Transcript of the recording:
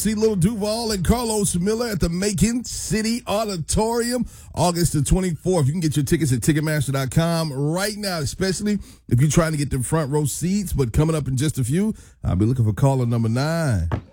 See Lil Duval and Carlos Miller at the Macon City Auditorium, August the 24th. You can get your tickets at Ticketmaster.com right now, especially if you're trying to get the front row seats. But coming up in just a few, I'll be looking for caller number 9.